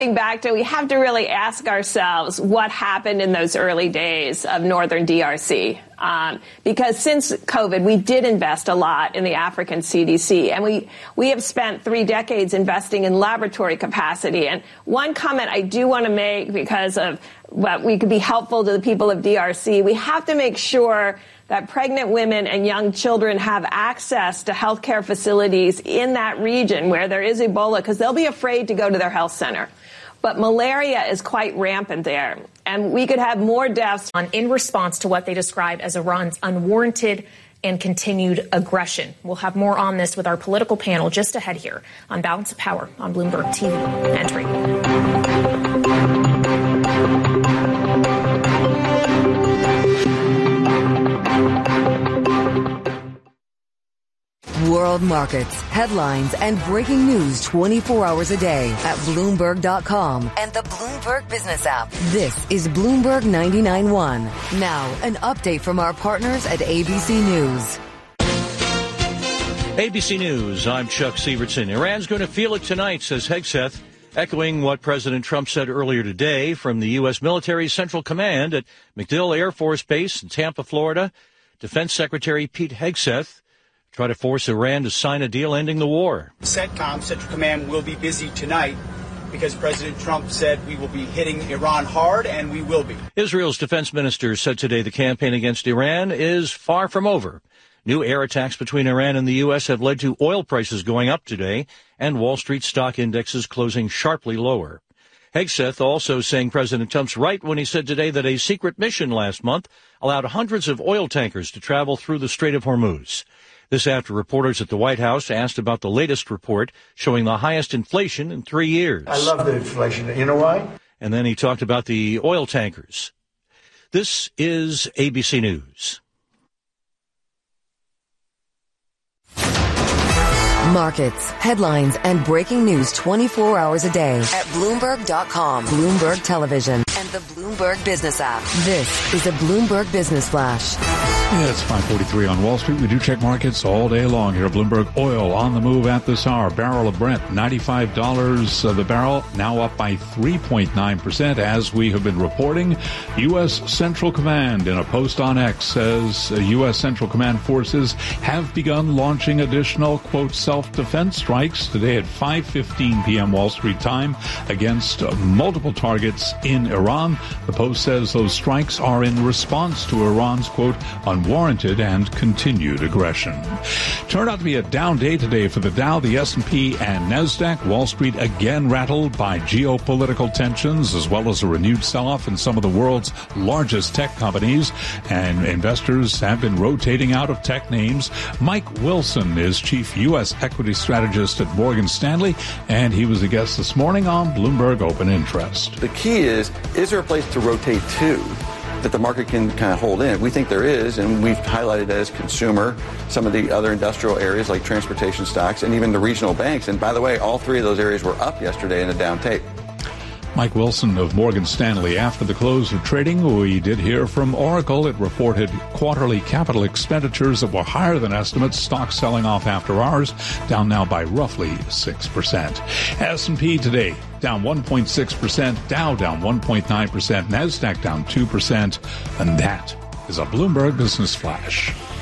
Back to, we have to really ask ourselves what happened in those early days of northern DRC. Because since COVID, we did invest a lot in the African CDC, and we have spent 3 decades investing in laboratory capacity. And one comment I do want to make, because of what we could be helpful to the people of DRC, we have to make sure that pregnant women and young children have access to healthcare facilities in that region where there is Ebola, because they'll be afraid to go to their health center. But malaria is quite rampant there, and we could have more deaths. In response to what they describe as Iran's unwarranted and continued aggression. We'll have more on this with our political panel just ahead here on Balance of Power on Bloomberg TV and Radio. World markets, headlines, and breaking news 24 hours a day at Bloomberg.com and the Bloomberg Business app. This is Bloomberg 99.1. Now, an update from our partners at ABC News. ABC News, I'm Chuck Sievertson. Iran's going to feel it tonight, says Hegseth, echoing what President Trump said earlier today from the U.S. Military Central Command at MacDill Air Force Base in Tampa, Florida. Defense Secretary Pete Hegseth try to force Iran to sign a deal ending the war. CENTCOM, Central Command, will be busy tonight because President Trump said we will be hitting Iran hard, and we will be. Israel's defense minister said today the campaign against Iran is far from over. New air attacks between Iran and the U.S. have led to oil prices going up today and Wall Street stock indexes closing sharply lower. Hegseth also saying President Trump's right when he said today that a secret mission last month allowed hundreds of oil tankers to travel through the Strait of Hormuz. This after reporters at the White House asked about the latest report showing the highest inflation in 3 years. I love the inflation. You know why? And then he talked about the oil tankers. This is ABC News. Markets, headlines, and breaking news 24 hours a day at Bloomberg.com, Bloomberg Television, and the Bloomberg Business app. This is a Bloomberg Business Flash. Yeah, it's 5:43 on Wall Street. We do check markets all day long here. Bloomberg Oil on the move at this hour. Barrel of Brent, $95 the barrel, now up by 3.9%. As we have been reporting, U.S. Central Command in a post on X says U.S. Central Command forces have begun launching additional, quote, self-defense strikes today at 5:15 p.m. Wall Street time against multiple targets in Iran. The Post says those strikes are in response to Iran's, quote, unwarranted and continued aggression. Turned out to be a down day today for the Dow, the S&P, and NASDAQ. Wall Street again rattled by geopolitical tensions as well as a renewed sell-off in some of the world's largest tech companies. And investors have been rotating out of tech names. Mike Wilson is chief U.S. equity strategist at Morgan Stanley, and he was a guest this morning on Bloomberg Open Interest. The key is there a place to rotate to that the market can kind of hold in? We think there is, and we've highlighted as consumer, some of the other industrial areas like transportation stocks, and even the regional banks. And by the way, all three of those areas were up yesterday in a down tape. Mike Wilson of Morgan Stanley. After the close of trading, we did hear from Oracle. It reported quarterly capital expenditures that were higher than estimates. Stock selling off after hours, down now by roughly 6%. S&P today down 1.6%, Dow down 1.9%, NASDAQ down 2%, and that is a Bloomberg Business Flash.